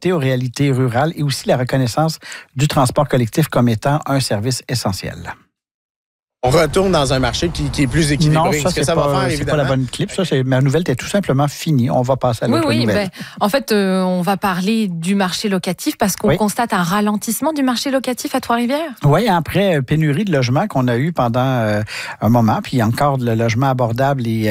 adapté aux réalités rurales et aussi la reconnaissance du transport collectif comme étant un service essentiel. On retourne dans un marché qui est plus équilibré. Non, ça, c'est pas la bonne clip. Ça, ma nouvelle était tout simplement finie. On va passer à l'autre nouvelle. En fait, on va parler du marché locatif parce qu'on constate un ralentissement du marché locatif à Trois-Rivières. Oui, après pénurie de logements qu'on a eu pendant un moment, puis encore le logement abordable et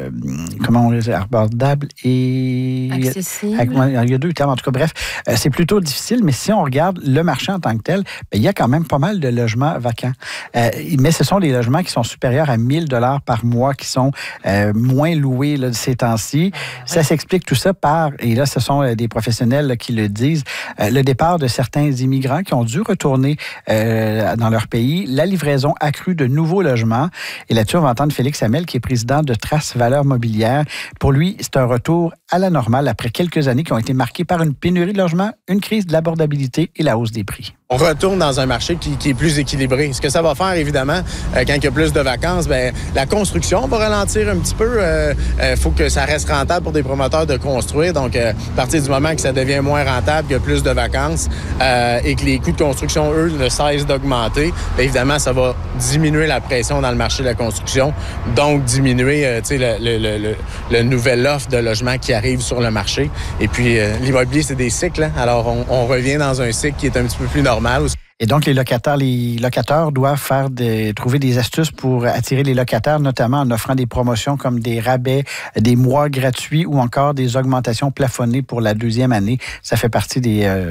abordable et accessible. Il y a deux termes, en tout cas. Bref, c'est plutôt difficile, mais si on regarde le marché en tant que tel, il y a quand même pas mal de logements vacants. Mais ce sont des logements qui sont supérieurs à 1 000 $ par mois, qui sont moins loués là, ces temps-ci. Ça s'explique tout ça par, et là, ce sont des professionnels là, qui le disent, le départ de certains immigrants qui ont dû retourner dans leur pays, la livraison accrue de nouveaux logements. Et là-dessus, on va entendre Félix Hamel, qui est président de Trace Valeurs Mobilières. Pour lui, c'est un retour à la normale après quelques années qui ont été marquées par une pénurie de logements, une crise de l'abordabilité et la hausse des prix. On retourne dans un marché qui est plus équilibré. Ce que ça va faire, évidemment, quand il y a plus de vacances, la construction va ralentir un petit peu. Faut que ça reste rentable pour des promoteurs de construire. Donc, à partir du moment que ça devient moins rentable, qu'il y a plus de vacances et que les coûts de construction, eux, ne cessent d'augmenter, évidemment, ça va diminuer la pression dans le marché de la construction. Donc, diminuer le nouvel offre de logements qui arrive sur le marché. Et puis, l'immobilier, c'est des cycles. Hein? Alors, on revient dans un cycle qui est un petit peu plus normal. Et donc, les locataires doivent trouver des astuces pour attirer les locataires, notamment en offrant des promotions comme des rabais, des mois gratuits ou encore des augmentations plafonnées pour la deuxième année. Ça fait partie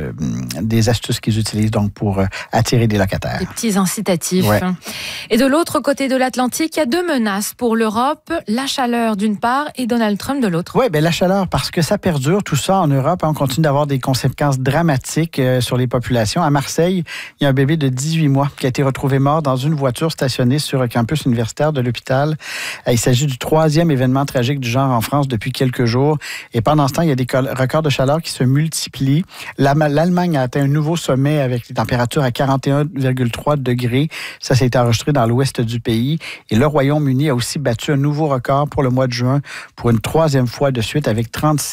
des astuces qu'ils utilisent donc pour attirer des locataires. Des petits incitatifs. Ouais. Et de l'autre côté de l'Atlantique, il y a deux menaces pour l'Europe, la chaleur d'une part et Donald Trump de l'autre. Oui, la chaleur, parce que ça perdure, tout ça en Europe. On continue d'avoir des conséquences dramatiques sur les populations. À Marseille, il y a un bébé de 18 mois qui a été retrouvé mort dans une voiture stationnée sur un campus universitaire de l'hôpital. Il s'agit du 3e événement tragique du genre en France depuis quelques jours. Et pendant ce temps, il y a des records de chaleur qui se multiplient. L'Allemagne a atteint un nouveau sommet avec des températures à 41,3 degrés. Ça s'est enregistré dans l'ouest du pays. Et le Royaume-Uni a aussi battu un nouveau record pour le mois de juin pour une 3e fois de suite avec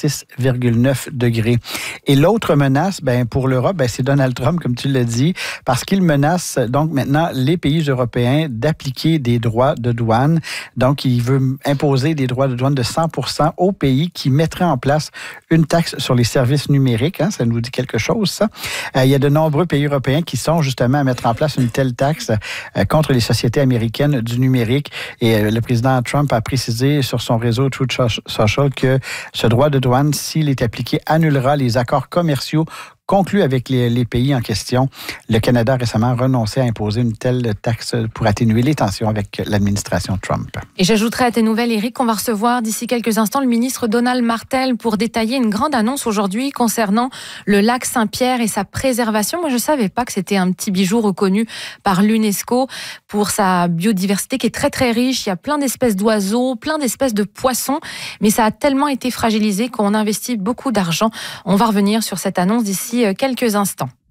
36,9 degrés. Et l'autre menace, pour l'Europe, c'est Donald Trump, comme tu l'as dit, parce qu'il menace donc maintenant les pays européens d'appliquer des droits de douane. Donc, il veut imposer des droits de douane de 100% aux pays qui mettraient en place une taxe sur les services numériques. Hein, ça nous dit quelque chose, ça. Il y a de nombreux pays européens qui sont justement à mettre en place une telle taxe contre les sociétés américaines du numérique. Et le président Trump a précisé sur son réseau Truth Social que ce droit de douane, s'il est appliqué, annulera les accords commerciaux conclu avec les pays en question. Le Canada a récemment renoncé à imposer une telle taxe pour atténuer les tensions avec l'administration Trump. Et j'ajouterai à tes nouvelles, Éric, qu'on va recevoir d'ici quelques instants le ministre Donald Martel pour détailler une grande annonce aujourd'hui concernant le lac Saint-Pierre et sa préservation. Moi, je ne savais pas que c'était un petit bijou reconnu par l'UNESCO pour sa biodiversité qui est très, très riche. Il y a plein d'espèces d'oiseaux, plein d'espèces de poissons, mais ça a tellement été fragilisé qu'on investit beaucoup d'argent. On va revenir sur cette annonce d'ici quelques instants.